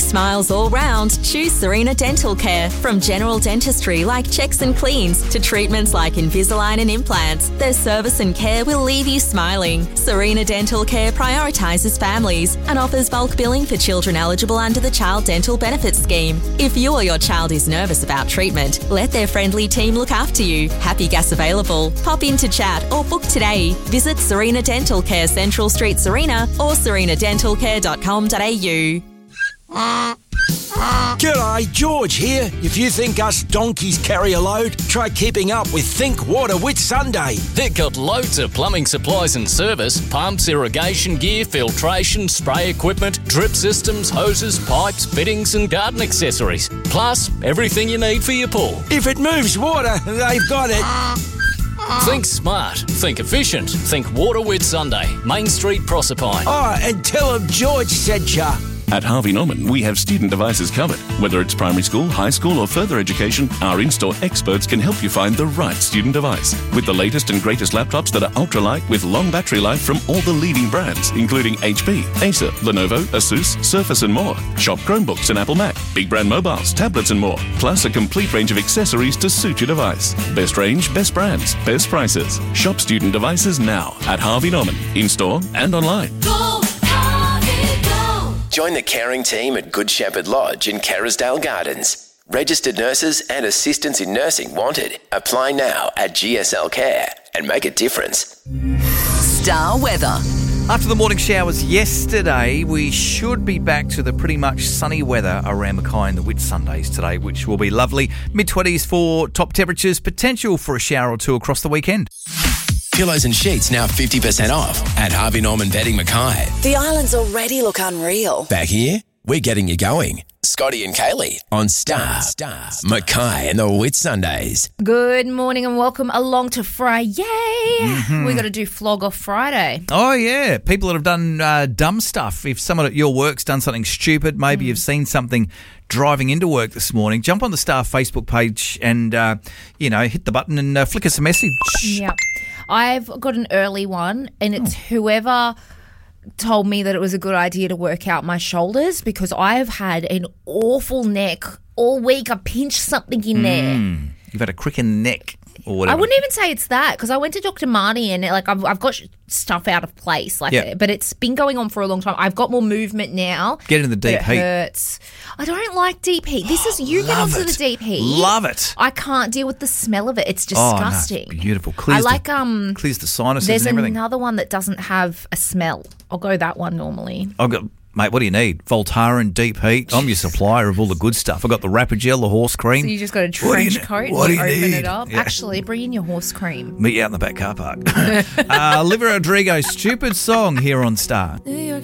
smiles all round, choose Serena Dental Care. From general dentistry like checks and cleans to treatments like Invisalign and implants, their service and care will leave you smiling. Serena Dental Care prioritises families and offers bulk billing for children eligible under the Child Dental Benefits Scheme. If you or your child is nervous about treatment, let their friendly team look after you. Happy Gas available. Pop in to chat or book today. Visit Serena Dental Care, Central Street, Serena, or serenadentalcare.com.au. G'day, George here. If you think us donkeys carry a load, try keeping up with Think Water Whitsunday. They've got loads of plumbing supplies and service, pumps, irrigation gear, filtration, spray equipment, drip systems, hoses, pipes, fittings and garden accessories. Plus, everything you need for your pool. If it moves water, they've got it. Think smart, think efficient, think Water Whitsunday, Main Street, Proserpine. Oh, and tell them George said ya. At Harvey Norman, we have student devices covered. Whether it's primary school, high school or further education, our in-store experts can help you find the right student device. With the latest and greatest laptops that are ultralight with long battery life from all the leading brands, including HP, Acer, Lenovo, Asus, Surface and more. Shop Chromebooks and Apple Mac, big brand mobiles, tablets and more. Plus a complete range of accessories to suit your device. Best range, best brands, best prices. Shop student devices now at Harvey Norman, in-store and online. Join the caring team at Good Shepherd Lodge in Kerrisdale Gardens. Registered nurses and assistants in nursing wanted. Apply now at GSL Care and make a difference. Star weather. After the morning showers yesterday, we should be back to the pretty much sunny weather around Mackay and the Whitsundays today, which will be lovely. Mid-20s for top temperatures, potential for a shower or two across the weekend. Pillows and sheets now 50% off at Harvey Norman Bedding Mackay. The islands already look unreal. Back here, we're getting you going. Scotty and Kaylee on Star. Mackay and the Whitsundays. Good morning and welcome along to Friday. We got to do Flog Off Friday. Oh, yeah. People that have done dumb stuff. If someone at your work's done something stupid, maybe you've seen something driving into work this morning, jump on the Star Facebook page and, hit the button and flick us a message. Yep. I've got an early one, and it's whoever told me that it was a good idea to work out my shoulders, because I've had an awful neck all week. I pinched something in there. You've had a crick in the neck or whatever. I wouldn't even say it's that, because I went to Dr. Marty and I've got stuff out of place, but it's been going on for a long time. I've got more movement now. Get in the deep heat. It hurts. I don't like deep heat. This is you get onto the deep heat. Love it. I can't deal with the smell of it. It's disgusting. Oh, no, it's beautiful. Clears the sinuses there's and everything. There's another one that doesn't have a smell. I'll go that one normally. Mate, what do you need? Voltaren, deep heat. I'm your supplier of all the good stuff. I've got the Rapid-Gel, the horse cream. So you just got a trench coat and open it up. Yeah. Actually, bring in your horse cream. Meet you out in the back car park. Olivia Rodrigo, Stupid Song here on Star.